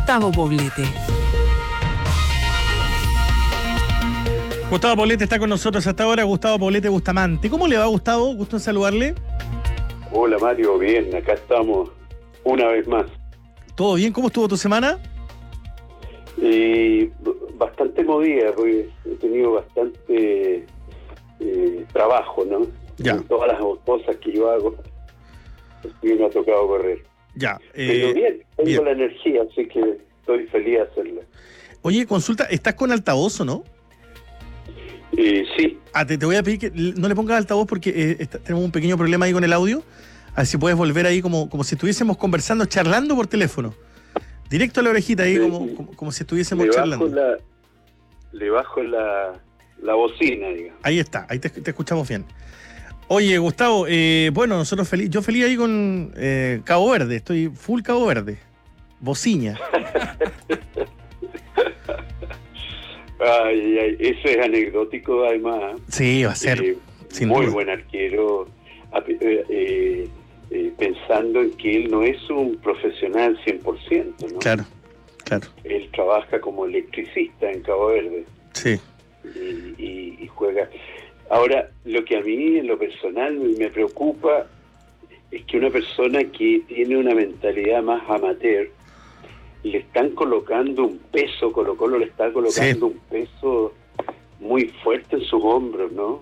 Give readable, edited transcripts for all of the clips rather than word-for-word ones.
Gustavo Poblete. Gustavo Poblete está con nosotros hasta ahora. Gustavo Poblete Bustamante. ¿Cómo le va, Gustavo? Gusto en saludarle. Hola, Mario, bien, acá estamos una vez más. ¿Todo bien? ¿Cómo estuvo tu semana? Bastante movida, porque he tenido bastante trabajo, ¿no? Ya. En todas las cosas que yo hago, sí me ha tocado correr. Ya. Pero bien, tengo bien. la energía, así que estoy feliz de hacerla. Oye, consulta, ¿estás con altavoz o no? Sí. Te voy a pedir que no le pongas altavoz porque tenemos un pequeño problema ahí con el audio. A ver si puedes volver ahí como si estuviésemos conversando, charlando por teléfono. Directo a la orejita ahí, como si estuviésemos charlando. Le bajo la bocina, digamos. Ahí está, ahí te escuchamos bien. Oye, Gustavo, bueno, nosotros yo feliz ahí con Cabo Verde, estoy full Cabo Verde. Bociña. Ay, ese es anecdótico, además. Sí, va a ser. Sin muy duda. buen arquero, pensando en que él no es un profesional 100%, ¿no? Claro. Él trabaja como electricista en Cabo Verde. Sí. Y juega. Ahora, lo que a mí en lo personal me preocupa es que una persona que tiene una mentalidad más amateur, le están colocando un peso, Colo-Colo le está colocando un peso muy fuerte en sus hombros, ¿no?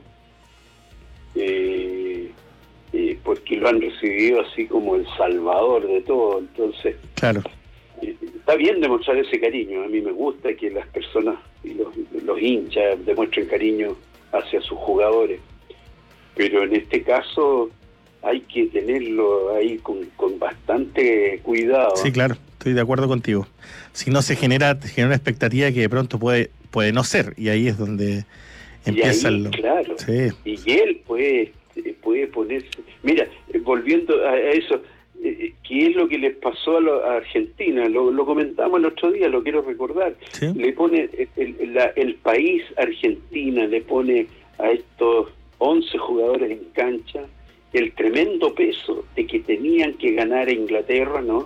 Porque lo han recibido así como el salvador de todo. Entonces, Claro. Está bien demostrar ese cariño. A mí me gusta que las personas y los hinchas demuestren cariño hacia sus jugadores, pero en este caso hay que tenerlo ahí con bastante cuidado. Sí, claro, estoy de acuerdo contigo. Si no se genera una expectativa que de pronto puede no ser, y ahí es donde empieza y ahí, claro. Sí. Y él puede ponerse. Mira, volviendo a eso, ¿qué es lo que les pasó a Argentina? Lo comentamos el otro día, lo quiero recordar. ¿Sí? Le pone el país Argentina, le pone a estos 11 jugadores en cancha el tremendo peso de que tenían que ganar a Inglaterra, ¿no?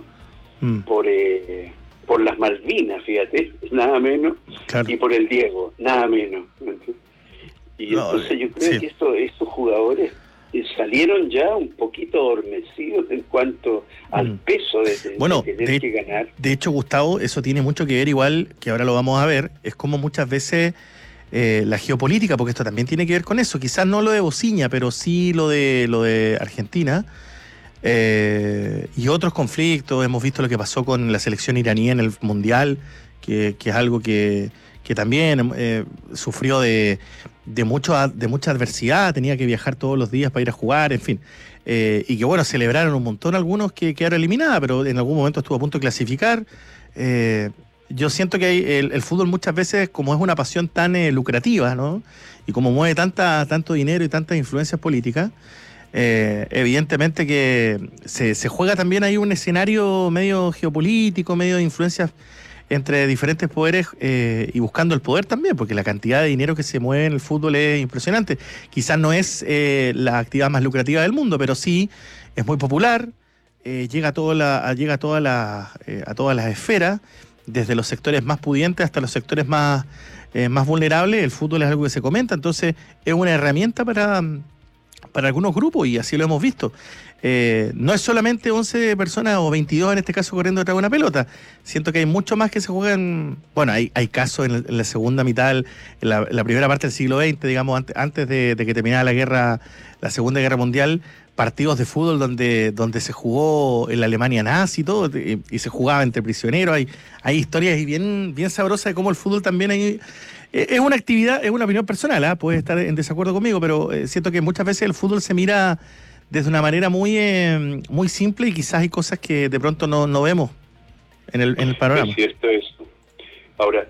Por las Malvinas, fíjate, nada menos, Claro. y por el Diego, nada menos. Y entonces yo creo que estos jugadores salieron ya un poquito adormecidos en cuanto al peso de tener que ganar. De hecho, Gustavo, eso tiene mucho que ver, igual que ahora lo vamos a ver, es como muchas veces la geopolítica, porque esto también tiene que ver con eso, quizás no lo de Bociña, pero sí lo de Argentina y otros conflictos. Hemos visto lo que pasó con la selección iraní en el Mundial, que es algo que también sufrió de mucha adversidad, tenía que viajar todos los días para ir a jugar, en fin. Y que bueno, celebraron un montón algunos que quedaron eliminados, pero en algún momento estuvo a punto de clasificar. Yo siento que el fútbol muchas veces, como es una pasión tan lucrativa, ¿no? Y como mueve tanto dinero y tantas influencias políticas, evidentemente que se juega también ahí un escenario medio geopolítico, medio de influencias entre diferentes poderes y buscando el poder también, porque la cantidad de dinero que se mueve en el fútbol es impresionante. Quizás no es la actividad más lucrativa del mundo, pero sí es muy popular, llega a todas las esferas, desde los sectores más pudientes hasta los sectores más vulnerables. El fútbol es algo que se comenta, entonces es una herramienta para algunos grupos, y así lo hemos visto. No es solamente 11 personas o 22 en este caso corriendo detrás de una pelota. Siento que hay mucho más que se juegan. Bueno, hay casos en la segunda mitad, en la primera parte del siglo XX, digamos, antes de que terminara la Segunda Guerra Mundial, partidos de fútbol donde se jugó en la Alemania nazi y todo, y se jugaba entre prisioneros. Hay historias bien sabrosas de cómo el fútbol también hay. Es una actividad, es una opinión personal, puede estar en desacuerdo conmigo, pero siento que muchas veces el fútbol se mira desde una manera muy simple, y quizás hay cosas que de pronto no vemos en el panorama. Es cierto eso. Ahora,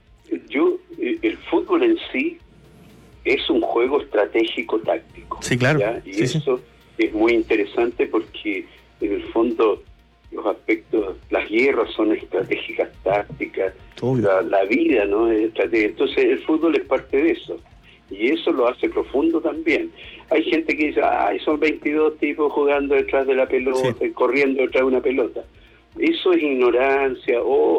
el fútbol en sí es un juego estratégico táctico. Sí, claro. ¿ya? Y eso es muy interesante porque en el fondo los aspectos, las guerras son estratégicas, tácticas, la vida, ¿no? Es estratégica. Entonces el fútbol es parte de eso. Y eso lo hace profundo también. Hay gente que dice, son 22 tipos jugando detrás de la pelota, corriendo detrás de una pelota. Eso es ignorancia,